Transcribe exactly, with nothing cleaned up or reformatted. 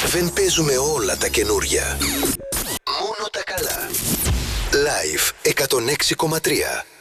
Δεν παίζουμε όλα τα καινούρια. Μόνο τα καλά. Live εκατόν έξι κόμμα τρία.